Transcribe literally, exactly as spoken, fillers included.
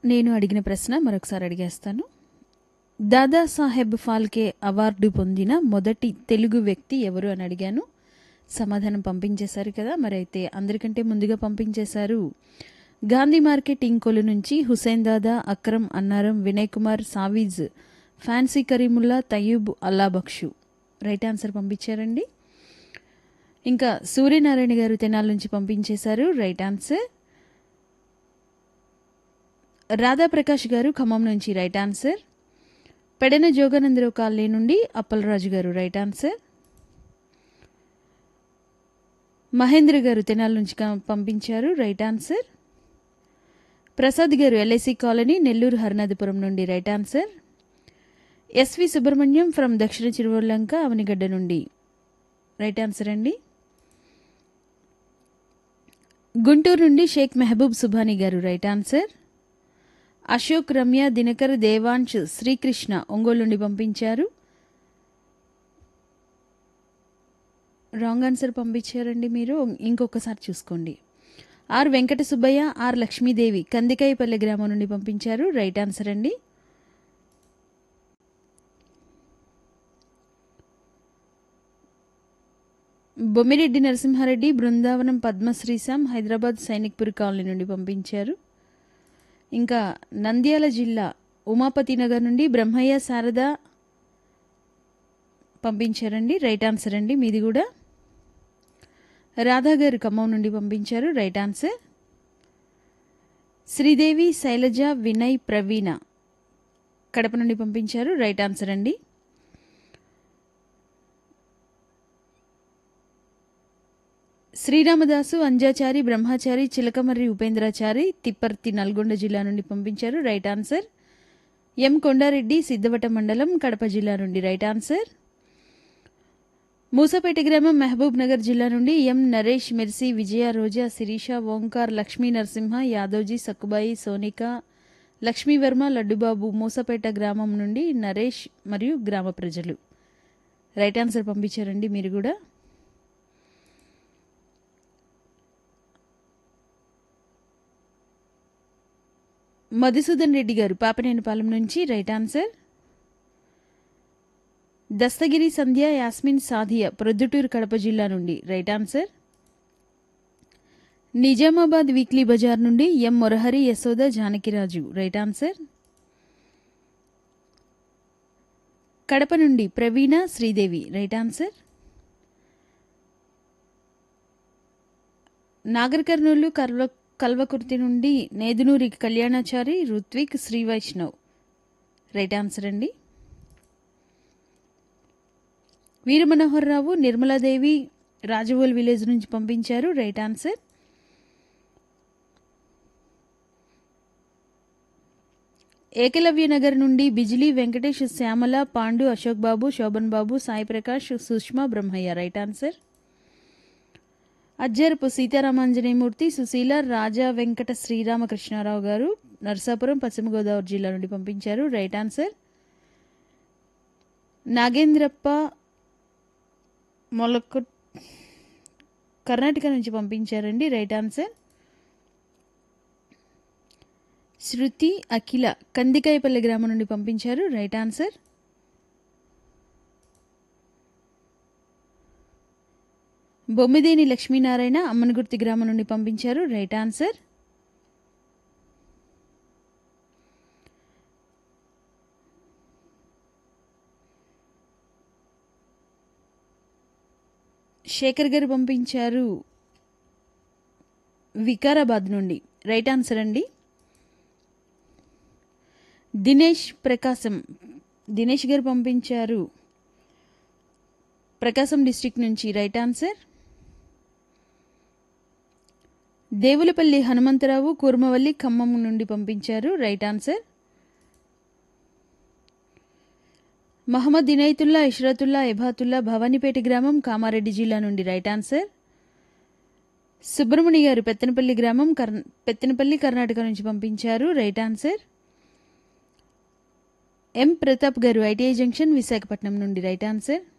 నేను అడిగిన ప్రశ్న మరొకసారి అడిగేస్తాను. దాదాసాహెబ్ ఫాల్కే అవార్డు పొందిన మొదటి తెలుగు వ్యక్తి ఎవరు అని అడిగాను. సమాధానం పంపించేశారు కదా. మరైతే అందరికంటే ముందుగా పంపించేశారు గాంధీ మార్కెట్ ఇంకోలు నుంచి హుసేన్ దాదా, Akram, Annaram, Vinay Kumar, సావీజ్, fancy Karimulla, Tayyub, Allabakshu. Right answer పంపించారండి. ఇంకా సూర్యనారాయణ గారు తెనాల నుంచి పంపించేశారు. Right answer. రాధాప్రకాష్ గారు ఖమ్మం నుంచి right answer. Pedana Jogananda Rao colony నుండి అప్పలరాజు గారు రైట్ ఆన్సర్. మహేంద్ర గారు తెనాల నుంచి పంపించారు. Right answer. ప్రసాద్ గారు ఎల్ఐసి కాలనీ నెల్లూరు హరినాథపురం నుండి right answer. SV Subrahmanyam from దక్షిణ చిరువల్లంక అవనిగడ్డ నుండి రైట్ ఆన్సర్ అండి. గుంటూరు నుండి షేక్ మెహబూబ్ సుభానీ గారు రైట్ ఆన్సర్. అశోక్, రమ్య, దినకర్, దేవాంశ్, శ్రీకృష్ణ ఒంగోలు నుండి పంపించారు. రాంగ్ ఆన్సర్ పంపించారండి మీరు. ఇంకొకసారి చూసుకోండి. ఆర్ వెంకట సుబ్బయ్య, ఆర్ లక్ష్మీదేవి కందికాయపల్లె గ్రామం నుండి పంపించారు. రైట్ ఆన్సర్ అండి. బొమ్మిరెడ్డి నరసింహారెడ్డి, బృందావనం పద్మశ్రీశాం హైదరాబాద్ సైనిక్పూర్ కాలనీ నుండి పంపించారు. ఇంకా నంద్యాల జిల్లా ఉమాపతి నగర్ నుండి బ్రహ్మయ్య, శారద పంపించారండి. రైట్ ఆన్సర్ అండి మీది కూడా. రాధా గారు ఖమ్మం నుండి పంపించారు. Right answer. శ్రీదేవి, శైలజ, వినయ్, ప్రవీణ కడప నుండి పంపించారు. రైట్ ఆన్సర్ అండి. శ్రీరామదాసు, అంజాచారి, బ్రహ్మచారి, చిలకమర్రి ఉపేంద్రాచారి తిప్పర్తి నల్గొండ జిల్లా నుండి పంపించారు. Right answer. ఎం కొండారెడ్డి, సిద్ధవట మండలం, కడప జిల్లా నుండి రైట్ ఆన్సర్. మూసపేట గ్రామం, మహబూబ్ నగర్ జిల్లా నుండి ఎం నరేష్, మెర్సీ, విజయ, రోజా, శిరీష, ఓంకార్, లక్ష్మీ నరసింహ, యాదవ్జీ, సక్కుబాయి, సోనిక, లక్ష్మీవర్మ, లడ్డుబాబు మూసపేట గ్రామం నుండి నరేష్ మరియు గ్రామ ప్రజలు రైట్ ఆన్సర్ పంపించారండి మీరు కూడా. మధుసూదన్ రెడ్డి గారు పాపనేనిపాలెం నుంచి రైట్ ఆన్సర్. దస్తగిరి సంధ్య, యాస్మిన్, సాధియా ప్రొద్దుటూరు కడప జిల్లా నుండి right answer. Nizamabad weekly Bazar నుండి ఎం మొరహరి, యశోద, జానకిరాజు రైట్ ఆన్సర్. కడప నుండి ప్రవీణ, శ్రీదేవి రైట్ ఆన్సర్. నాగర్ కర్నూలు కర్వ కల్వకుర్తి నుండి నేదునూరి కళ్యాణాచారి, రుత్విక్, శ్రీ వైష్ణవ్ రైట్ ఆన్సర్ అండి. వీరమనోహర్ రావు, నిర్మలాదేవి రాజవోల్ విలేజ్ నుంచి పంపించారు. Right answer. ఏకలవ్య నగర్ నుండి బిజిలీ వెంకటేష్, శ్యామల, పాండు, అశోక్ బాబు, శోభన్ బాబు, సాయి ప్రకాష్, సుష్మా, బ్రహ్మయ్య రైట్ ఆన్సర్. అజ్జరపు సీతారామాంజనేయమూర్తి, సుశీల, రాజా వెంకట శ్రీరామకృష్ణారావు గారు నర్సాపురం పశ్చిమ గోదావరి జిల్లా నుండి పంపించారు. Right answer. నాగేంద్రప్ప మొలక కర్ణాటక నుంచి పంపించారండి. Right answer. శృతి, అఖిల కందికాయపల్లి గ్రామం నుండి పంపించారు. Right answer. బొమ్మిదేని లక్ష్మీనారాయణ అమ్మనగుర్తి గ్రామం నుండి పంపించారు. Right answer. శేఖర్ గారు పంపించారు వికారాబాద్ నుండి రైట్ ఆన్సర్ అండి. దినేష్ ప్రకాశం దినేష్ గారు పంపించారు ప్రకాశం డిస్ట్రిక్ట్ నుంచి రైట్ ఆన్సర్. దేవులపల్లి హనుమంతరావు కూర్మవల్లి ఖమ్మం నుండి పంపించారు. Right answer. మహమ్మద్ ఇనయతుల్లా, ఇష్రతుల్లా, ఎబాతుల్లా భవానీపేట గ్రామం కామారెడ్డి జిల్లా నుండి రైట్ ఆన్సర్. సుబ్రహ్మణ్య గారు పెత్తనపల్లి గ్రామం కర్ పెత్తనపల్లి కర్ణాటక నుంచి పంపించారు. Right answer. ఎం ప్రతాప్ గారు ఐటీఐ జంక్షన్ విశాఖపట్నం నుండి రైట్ ఆన్సర్.